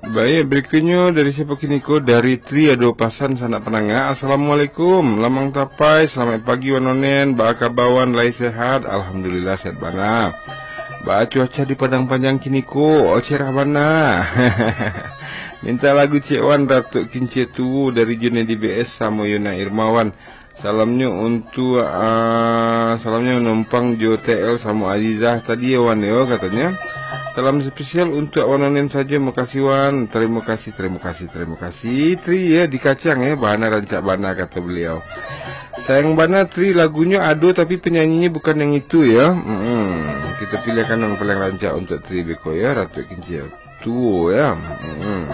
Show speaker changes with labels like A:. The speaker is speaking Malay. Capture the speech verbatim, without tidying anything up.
A: Baik, berikutnya dari siapa kiniko dari Tri Ado Pasan Sanak Penangah. Assalamualaikum, lamang tapai, selamat pagi wanonen, baka bawan lai sehat, alhamdulillah sehat bana. Ba cuaca di Padang Panjang kiniko, oh cerah bana. Minta lagu Cik Wan Datuk Kince Tu dari Junedi B S sama Yuna Irmawan. Salamnya untuk uh, salamnya numpang Jo T L sama Azizah tadi ya Wan yo katanya. Salam spesial untuk Wanonen saja, makasih Wan. Terima kasih, terima kasih, terima kasih. Tri ya di kacang ya, Bana rancak Bana kata beliau. Sayang Bana Tri lagunya ado tapi penyanyinya bukan yang itu ya. Hmm, kita pilihkan yang paling rancak untuk Tri Beko ya, Ratu Kince Tu ya. Hmm.